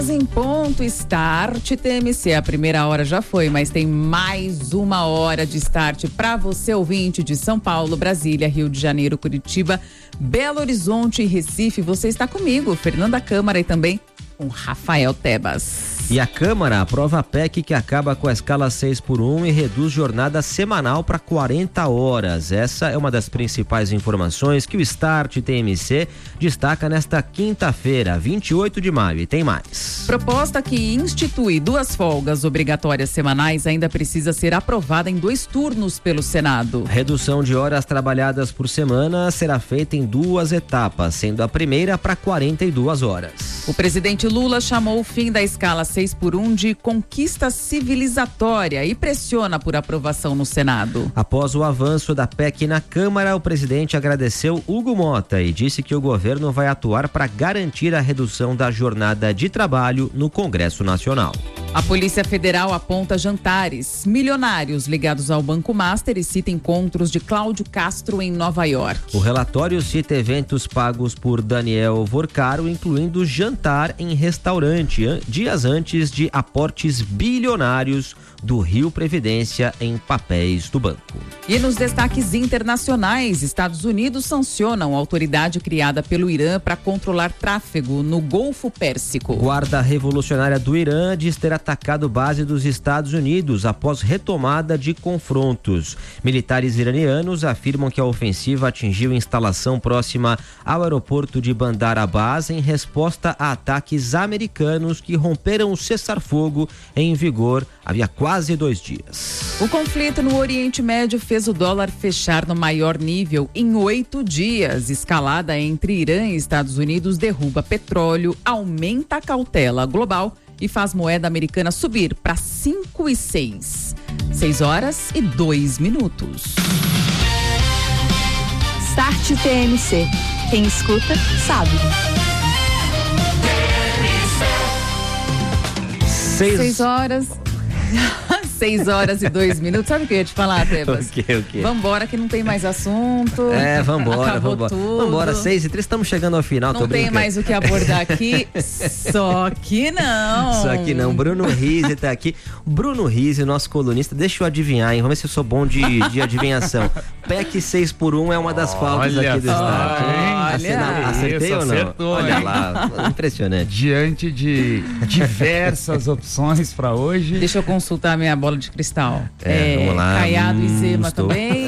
Em ponto, Start TMC. A primeira hora já foi, mas tem mais uma hora de Start para você, ouvinte de São Paulo, Brasília, Rio de Janeiro, Curitiba, Belo Horizonte e Recife. Você está comigo, Fernanda Câmara, e também com Rafael Tebas. E a Câmara aprova a PEC que acaba com a escala 6x1 e reduz jornada semanal para 40 horas. Essa é uma das principais informações que o Start TMC destaca nesta quinta-feira, 28 de maio. E tem mais. Proposta que institui 2 folgas obrigatórias semanais ainda precisa ser aprovada em 2 turnos pelo Senado. Redução de horas trabalhadas por semana será feita em 2 etapas, sendo a primeira para 42 horas. O presidente Lula chamou o fim da escala 6x1 de conquista civilizatória e pressiona por aprovação no Senado. Após o avanço da PEC na Câmara, o presidente agradeceu Hugo Mota e disse que o governo vai atuar para garantir a redução da jornada de trabalho no Congresso Nacional. A Polícia Federal aponta jantares milionários ligados ao Banco Master e cita encontros de Cláudio Castro em Nova York. O relatório cita eventos pagos por Daniel Vorcaro, incluindo jantar em restaurante, dias antes de aportes bilionários do Rio Previdência em papéis do banco. E nos destaques internacionais, Estados Unidos sancionam a autoridade criada pelo Irã para controlar tráfego no Golfo Pérsico. Guarda Revolucionária do Irã diz ter atacado base dos Estados Unidos após retomada de confrontos. Militares iranianos afirmam que a ofensiva atingiu instalação próxima ao aeroporto de Bandar Abbas em resposta a ataques americanos que romperam o cessar-fogo em vigor havia quase 2 dias. O conflito no Oriente Médio fez o dólar fechar no maior nível em 8 dias. Escalada entre Irã e Estados Unidos derruba petróleo, aumenta a cautela global e faz moeda americana subir para 5,06. 6h02. Start TMC. Quem escuta, sabe. 6h02. Sabe o que eu ia te falar, Tebas? O quê? Vambora que não tem mais assunto. Vambora. Tudo. Vambora, 6h03, estamos chegando ao final. Não tem mais o que abordar aqui, só que não. Bruno Rizzi tá aqui. Bruno Rizzi, nosso colunista, deixa eu adivinhar, hein? Vamos ver se eu sou bom de adivinhação. PEC 6x1 é uma das pautas aqui do Estado. Acertei ou não? Acertou, olha lá, impressionante. Diante de diversas opções para hoje. Deixa eu consultar minha bola de cristal. Vamos lá. Caiado e Zema também.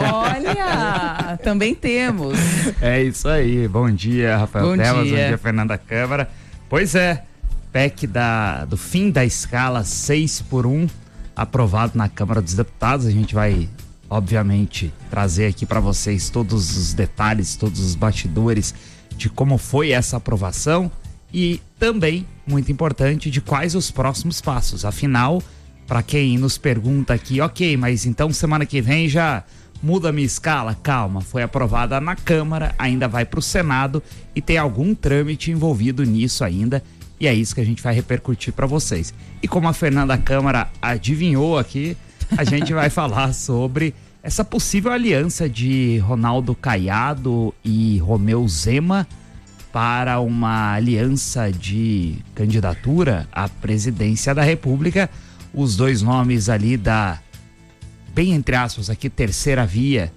Olha, também temos. É isso aí. Bom dia, Rafael Tebas. Bom dia, Fernanda Câmara. Pois é, PEC do fim da escala 6x1, aprovado na Câmara dos Deputados. A gente vai, obviamente, trazer aqui para vocês todos os detalhes, todos os bastidores de como foi essa aprovação e também, muito importante, de quais os próximos passos. Afinal, para quem nos pergunta aqui, ok, mas então semana que vem já muda a minha escala? Calma, foi aprovada na Câmara, ainda vai para o Senado e tem algum trâmite envolvido nisso ainda, e é isso que a gente vai repercutir para vocês. E como a Fernanda Câmara adivinhou aqui, a gente vai falar sobre essa possível aliança de Ronaldo Caiado e Romeu Zema para uma aliança de candidatura à presidência da República. Os 2 nomes ali da, bem entre aspas aqui, terceira via,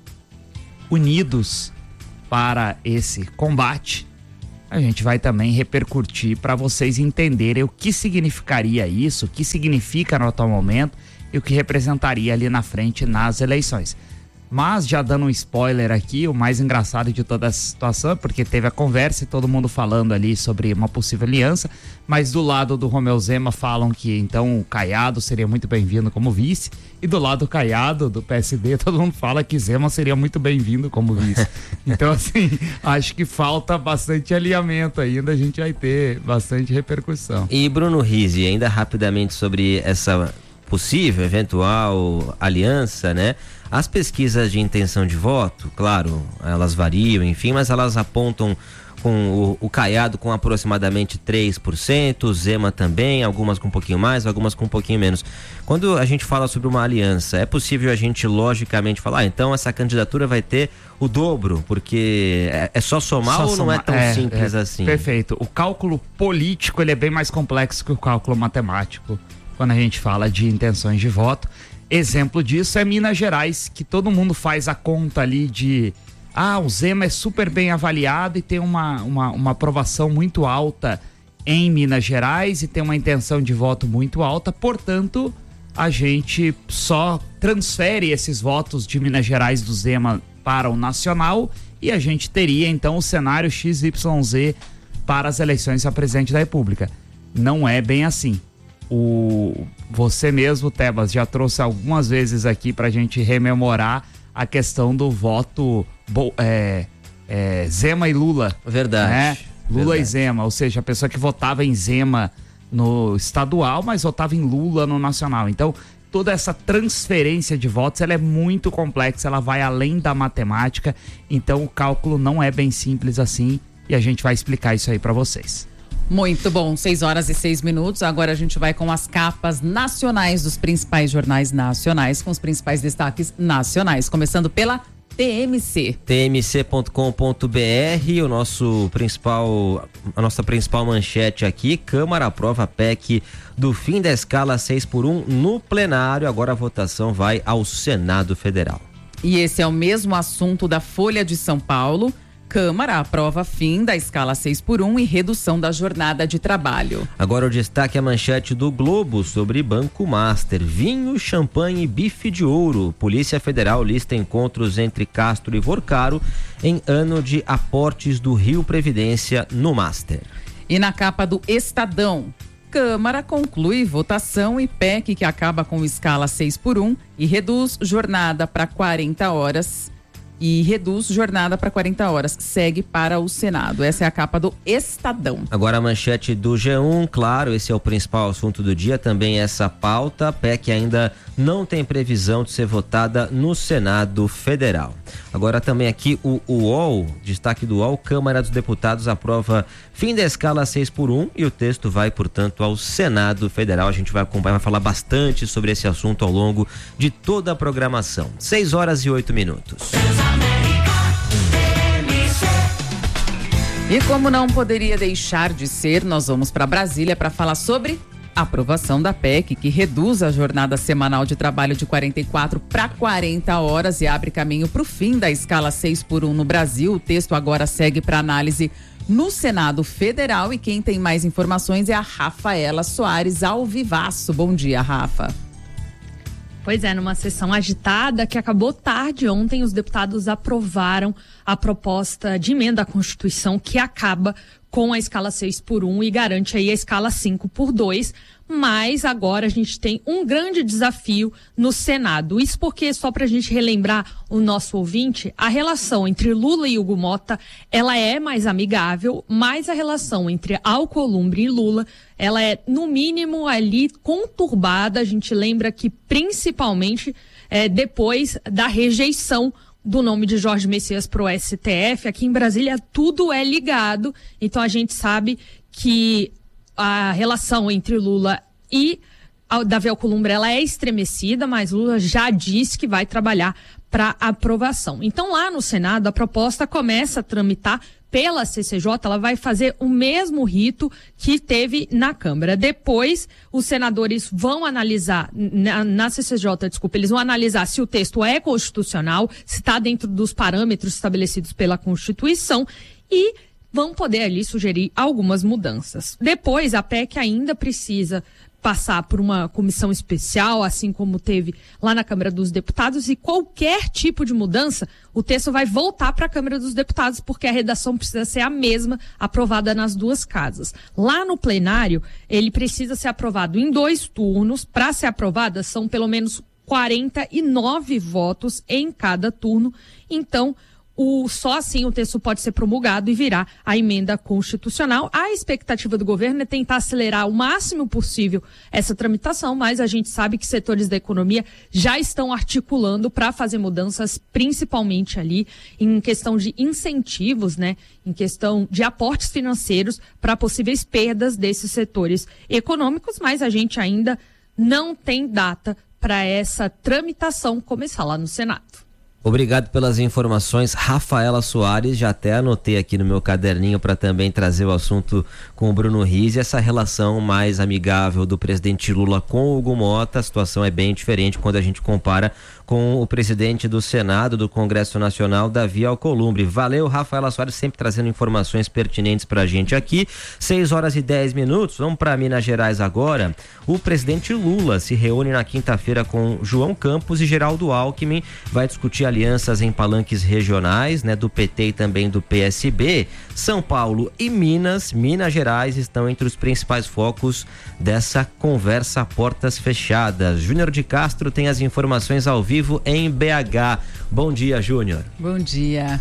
unidos para esse combate. A gente vai também repercutir para vocês entenderem o que significaria isso, o que significa no atual momento e o que representaria ali na frente nas eleições. Mas já dando um spoiler aqui, o mais engraçado de toda essa situação é porque teve a conversa e todo mundo falando ali sobre uma possível aliança, mas do lado do Romeu Zema falam que então o Caiado seria muito bem-vindo como vice, e do lado do Caiado, do PSD, todo mundo fala que Zema seria muito bem-vindo como vice. Então assim, acho que falta bastante alinhamento ainda, a gente vai ter bastante repercussão. E Bruno Rizzi, ainda rapidamente sobre essa possível, eventual aliança, né? As pesquisas de intenção de voto, claro, elas variam, enfim, mas elas apontam com o Caiado com aproximadamente 3%, o Zema também, algumas com um pouquinho mais, algumas com um pouquinho menos. Quando a gente fala sobre uma aliança, é possível a gente logicamente falar, então essa candidatura vai ter o dobro, porque é só somar ou não é tão simples assim? Perfeito. O cálculo político ele é bem mais complexo que o cálculo matemático, quando a gente fala de intenções de voto. Exemplo disso é Minas Gerais, que todo mundo faz a conta ali de o Zema é super bem avaliado e tem uma aprovação muito alta em Minas Gerais e tem uma intenção de voto muito alta, portanto, a gente só transfere esses votos de Minas Gerais do Zema para o nacional e a gente teria então o cenário XYZ para as eleições a presidente da República. Não é bem assim. Você mesmo, Tebas, já trouxe algumas vezes aqui pra gente rememorar a questão do voto Zema e Lula. Verdade. Né? Lula e Zema, ou seja, a pessoa que votava em Zema no estadual, mas votava em Lula no nacional. Então, toda essa transferência de votos, ela é muito complexa, ela vai além da matemática, então o cálculo não é bem simples assim e a gente vai explicar isso aí pra vocês. Muito bom, 6h06. Agora a gente vai com as capas nacionais dos principais jornais nacionais, com os principais destaques nacionais, começando pela TMC. tmc.com.br, a nossa principal manchete aqui: Câmara aprova a PEC do fim da escala 6x1 no plenário. Agora a votação vai ao Senado Federal. E esse é o mesmo assunto da Folha de São Paulo. Câmara aprova fim da escala 6x1 e redução da jornada de trabalho. Agora o destaque é a manchete do Globo sobre Banco Master. Vinho, champanhe e bife de ouro. Polícia Federal lista encontros entre Castro e Vorcaro em ano de aportes do Rio Previdência no Master. E na capa do Estadão, Câmara conclui votação e PEC que acaba com escala 6x1 e reduz jornada para 40 horas. Segue para o Senado. Essa é a capa do Estadão. Agora a manchete do G1, claro, esse é o principal assunto do dia, também essa pauta. A PEC ainda não tem previsão de ser votada no Senado Federal. Agora também aqui o UOL, destaque do UOL: Câmara dos Deputados aprova fim da escala 6x1 e o texto vai, portanto, ao Senado Federal. A gente vai acompanhar, vai falar bastante sobre esse assunto ao longo de toda a programação. 6h08. E como não poderia deixar de ser, nós vamos para Brasília para falar sobre a aprovação da PEC, que reduz a jornada semanal de trabalho de 44 para 40 horas e abre caminho para o fim da escala 6x1 no Brasil. O texto agora segue para análise no Senado Federal e quem tem mais informações é a Rafaela Soares, ao vivaço. Bom dia, Rafa. Pois é, numa sessão agitada que acabou tarde ontem, os deputados aprovaram a proposta de emenda à Constituição que acaba com a escala 6x1 e garante aí a escala 5x2, mas agora a gente tem um grande desafio no Senado. Isso porque, só para a gente relembrar o nosso ouvinte, a relação entre Lula e Hugo Mota, ela é mais amigável, mas a relação entre Alcolumbre e Lula, ela é, no mínimo, ali conturbada. A gente lembra que, principalmente, depois da rejeição do nome de Jorge Messias para o STF, aqui em Brasília tudo é ligado, então a gente sabe que a relação entre Lula e Davi Alcolumbre, ela é estremecida, mas Lula já disse que vai trabalhar para aprovação. Então lá no Senado a proposta começa a tramitar pela CCJ, ela vai fazer o mesmo rito que teve na Câmara. Depois, os senadores vão analisar, na CCJ, eles vão analisar se o texto é constitucional, se está dentro dos parâmetros estabelecidos pela Constituição e vão poder ali sugerir algumas mudanças. Depois, a PEC ainda precisa passar por uma comissão especial, assim como teve lá na Câmara dos Deputados, e qualquer tipo de mudança, o texto vai voltar para a Câmara dos Deputados, porque a redação precisa ser a mesma, aprovada nas duas casas. Lá no plenário, ele precisa ser aprovado em 2 turnos. Para ser aprovada, são pelo menos 49 votos em cada turno. Então, Só assim o texto pode ser promulgado e virar a emenda constitucional. A expectativa do governo é tentar acelerar o máximo possível essa tramitação, mas a gente sabe que setores da economia já estão articulando para fazer mudanças, principalmente ali em questão de incentivos, né? Em questão de aportes financeiros para possíveis perdas desses setores econômicos, mas a gente ainda não tem data para essa tramitação começar lá no Senado. Obrigado pelas informações, Rafaela Soares. Já até anotei aqui no meu caderninho para também trazer o assunto com o Bruno Rizzi. Essa relação mais amigável do presidente Lula com o Hugo Mota, a situação é bem diferente quando a gente compara com o presidente do Senado, do Congresso Nacional, Davi Alcolumbre. Valeu, Rafaela Soares, sempre trazendo informações pertinentes pra gente aqui. 6h10. Vamos para Minas Gerais agora. O presidente Lula se reúne na quinta-feira com João Campos e Geraldo Alckmin. Vai discutir alianças em palanques regionais, né, do PT e também do PSB. São Paulo e Minas Gerais estão entre os principais focos dessa conversa a portas fechadas. Júnior de Castro tem as informações ao vivo em BH. Bom dia, Júnior. Bom dia.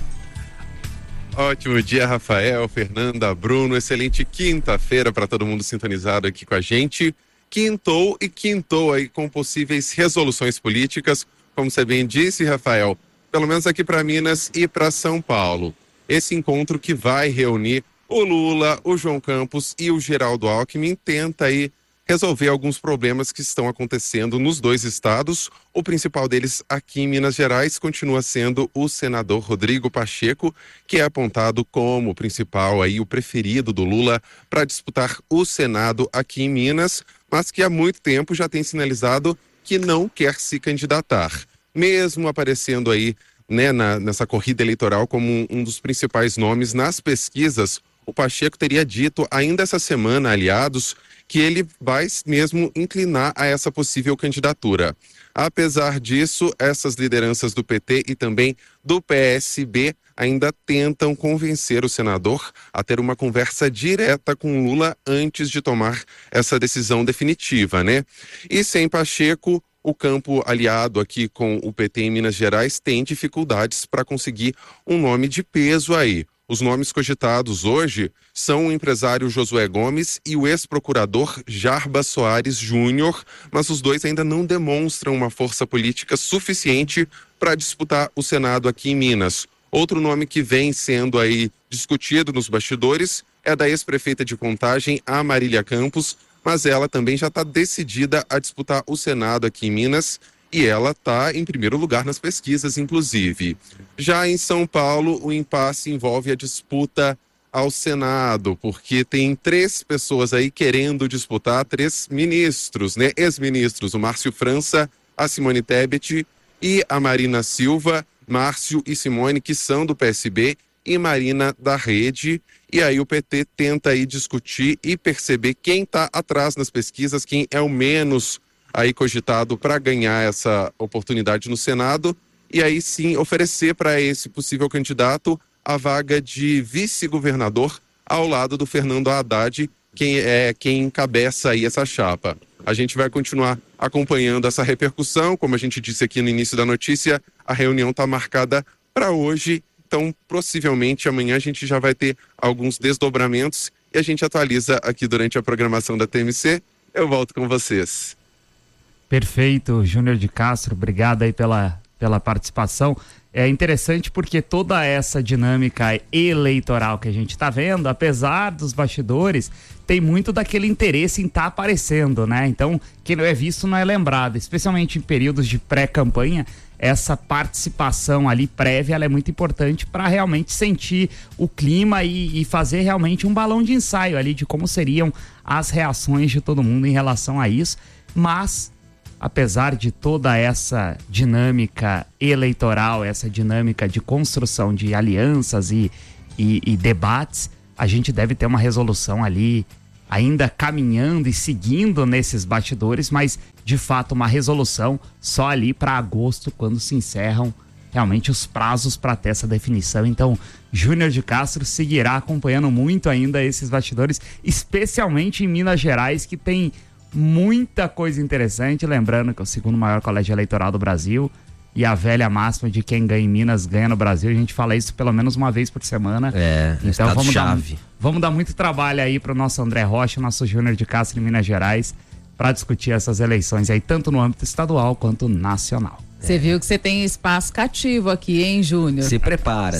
Ótimo dia, Rafael, Fernanda, Bruno. Excelente quinta-feira para todo mundo sintonizado aqui com a gente. Quintou aí com possíveis resoluções políticas, como você bem disse, Rafael, pelo menos aqui para Minas e para São Paulo. Esse encontro que vai reunir o Lula, o João Campos e o Geraldo Alckmin tenta aí resolver alguns problemas que estão acontecendo nos dois estados. O principal deles aqui em Minas Gerais continua sendo o senador Rodrigo Pacheco, que é apontado como o principal aí, o preferido do Lula para disputar o Senado aqui em Minas, mas que há muito tempo já tem sinalizado que não quer se candidatar. Mesmo aparecendo aí, né, nessa corrida eleitoral como um dos principais nomes nas pesquisas, o Pacheco teria dito ainda essa semana, aliados, que ele vai mesmo inclinar a essa possível candidatura. Apesar disso, essas lideranças do PT e também do PSB ainda tentam convencer o senador a ter uma conversa direta com Lula antes de tomar essa decisão definitiva, né? E sem Pacheco, o campo aliado aqui com o PT em Minas Gerais tem dificuldades para conseguir um nome de peso aí. Os nomes cogitados hoje são o empresário Josué Gomes e o ex-procurador Jarbas Soares Júnior, mas os dois ainda não demonstram uma força política suficiente para disputar o Senado aqui em Minas. Outro nome que vem sendo aí discutido nos bastidores é da ex-prefeita de Contagem, a Marília Campos, mas ela também já está decidida a disputar o Senado aqui em Minas. E ela está em primeiro lugar nas pesquisas, inclusive. Já em São Paulo, o impasse envolve a disputa ao Senado, porque tem 3 pessoas aí querendo disputar, 3 ministros, né? Ex-ministros, o Márcio França, a Simone Tebet e a Marina Silva. Márcio e Simone, que são do PSB, e Marina da Rede. E aí o PT tenta aí discutir e perceber quem está atrás nas pesquisas, quem é o menos aí cogitado para ganhar essa oportunidade no Senado, e aí sim oferecer para esse possível candidato a vaga de vice-governador ao lado do Fernando Haddad, quem encabeça aí essa chapa. A gente vai continuar acompanhando essa repercussão, como a gente disse aqui no início da notícia, a reunião está marcada para hoje, então possivelmente amanhã a gente já vai ter alguns desdobramentos e a gente atualiza aqui durante a programação da TMC. Eu volto com vocês. Perfeito, Júnior de Castro, obrigado aí pela participação. É interessante porque toda essa dinâmica eleitoral que a gente está vendo, apesar dos bastidores, tem muito daquele interesse em estar aparecendo, né? Então, quem não é visto não é lembrado, especialmente em períodos de pré-campanha. Essa participação ali prévia, ela é muito importante para realmente sentir o clima e fazer realmente um balão de ensaio ali de como seriam as reações de todo mundo em relação a isso. Mas apesar de toda essa dinâmica eleitoral, essa dinâmica de construção de alianças e debates, a gente deve ter uma resolução ali ainda caminhando e seguindo nesses bastidores, mas de fato uma resolução só ali para agosto, quando se encerram realmente os prazos para ter essa definição. Então, Júnior de Castro seguirá acompanhando muito ainda esses bastidores, especialmente em Minas Gerais, que tem muita coisa interessante, lembrando que é o segundo maior colégio eleitoral do Brasil e a velha máxima de quem ganha em Minas ganha no Brasil. A gente fala isso pelo menos uma vez por semana. Então vamos dar muito trabalho aí pro nosso André Rocha, nosso Júnior de Castro em Minas Gerais, para discutir essas eleições aí, tanto no âmbito estadual quanto nacional. Você viu que você tem espaço cativo aqui, hein, Júnior? Se prepara.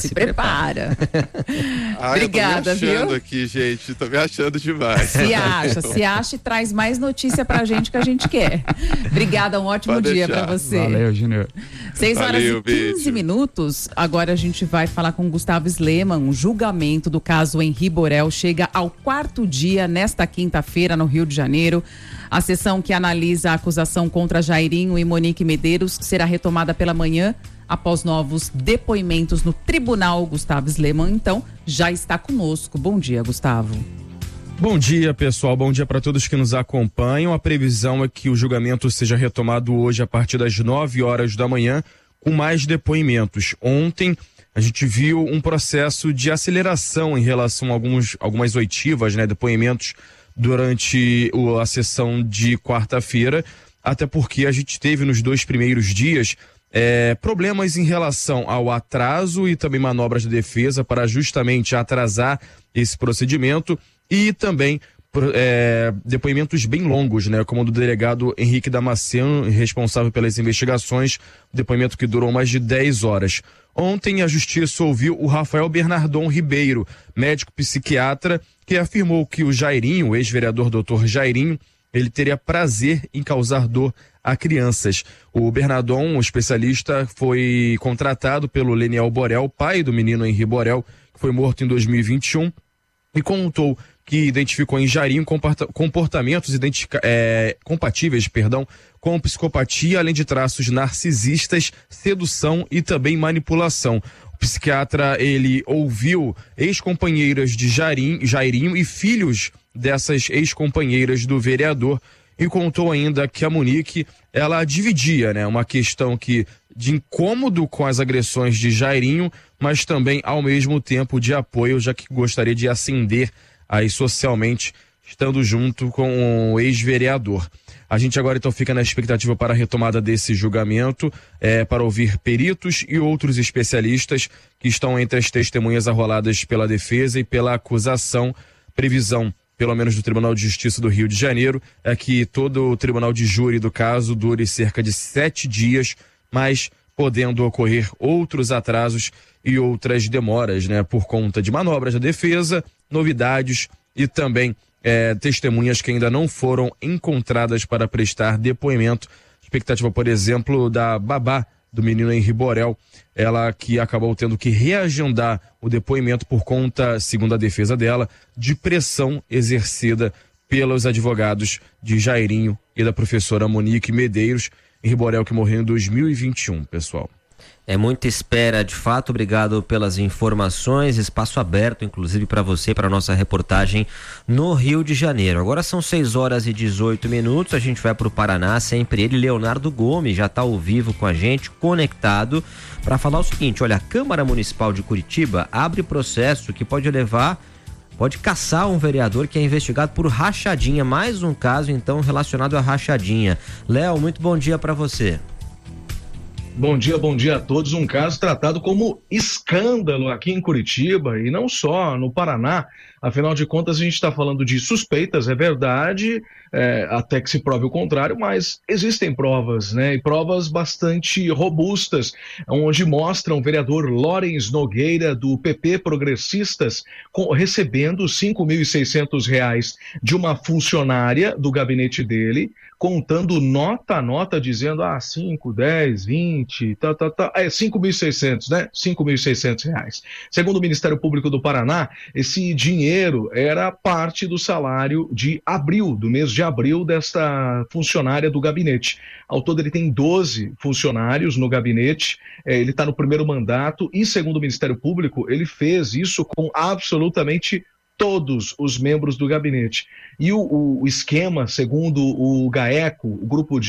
Obrigada, eu tô me achando viu? aqui, gente. Tô me achando demais. Se acha e traz mais notícia pra gente que a gente quer. Obrigada, um ótimo dia pra você. Valeu, Júnior. 6 horas e 15 minutos. Agora a gente vai falar com Gustavo Sleman. O julgamento do caso Henri Borel chega ao 4º dia nesta quinta-feira no Rio de Janeiro. A sessão que analisa a acusação contra Jairinho e Monique Medeiros será retomada pela manhã após novos depoimentos no tribunal. Gustavo Sleman, então, já está conosco. Bom dia, Gustavo. Bom dia, pessoal. Bom dia para todos que nos acompanham. A previsão é que o julgamento seja retomado hoje a partir das 9 horas da manhã, com mais depoimentos. Ontem, a gente viu um processo de aceleração em relação a algumas oitivas, depoimentos durante a sessão de quarta-feira, até porque a gente teve nos 2 primeiros dias problemas em relação ao atraso e também manobras de defesa para justamente atrasar esse procedimento e também depoimentos bem longos, como o do delegado Henrique Damasceno, responsável pelas investigações, depoimento que durou mais de 10 horas. Ontem a justiça ouviu o Rafael Bernardon Ribeiro, médico psiquiatra, que afirmou que o Jairinho, o ex-vereador Dr. Jairinho, ele teria prazer em causar dor a crianças. O Bernardon, o especialista, foi contratado pelo Leniel Borel, pai do menino Henri Borel, que foi morto em 2021, e contou que identificou em Jairinho comportamentos compatíveis, com psicopatia, além de traços narcisistas, sedução e também manipulação. O psiquiatra, ele ouviu ex-companheiras de Jairinho e filhos dessas ex-companheiras do vereador e contou ainda que a Monique, ela dividia, uma questão de incômodo com as agressões de Jairinho, mas também ao mesmo tempo de apoio, já que gostaria de ascender aí socialmente, estando junto com o ex-vereador. A gente agora então fica na expectativa para a retomada desse julgamento, para ouvir peritos e outros especialistas que estão entre as testemunhas arroladas pela defesa e pela acusação. Previsão, pelo menos do Tribunal de Justiça do Rio de Janeiro, é que todo o tribunal de júri do caso dure cerca de 7 dias, mas podendo ocorrer outros atrasos e outras demoras, por conta de manobras da defesa, novidades e também testemunhas que ainda não foram encontradas para prestar depoimento. Expectativa, por exemplo, da babá do menino Henri Borel, ela que acabou tendo que reagendar o depoimento por conta, segundo a defesa dela, de pressão exercida pelos advogados de Jairinho e da professora Monique Medeiros. Henri Borel que morreu em 2021, pessoal. É muita espera, de fato. Obrigado pelas informações. Espaço aberto, inclusive, para você, para nossa reportagem no Rio de Janeiro. Agora são 6 horas e 18 minutos. A gente vai para o Paraná. Sempre ele, Leonardo Gomes, já está ao vivo com a gente, conectado, para falar o seguinte: olha, a Câmara Municipal de Curitiba abre processo que pode caçar um vereador que é investigado por rachadinha. Mais um caso, então, relacionado a rachadinha. Léo, muito bom dia para você. Bom dia a todos. Um caso tratado como escândalo aqui em Curitiba e não só no Paraná. Afinal de contas, a gente está falando de suspeitas, é verdade, até que se prove o contrário, mas existem provas, e provas bastante robustas, onde mostram o vereador Lawrence Nogueira, do PP Progressistas, recebendo R$ 5.600 de uma funcionária do gabinete dele, contando nota a nota, dizendo 5, 10, 20, é 5.600, né? R$5.600. Segundo o Ministério Público do Paraná, esse dinheiro era parte do salário do mês de abril desta funcionária do gabinete. Ao todo ele tem 12 funcionários no gabinete, ele está no primeiro mandato e, segundo o Ministério Público, ele fez isso com absolutamente todos os membros do gabinete. E o esquema, segundo o GAECO, o grupo de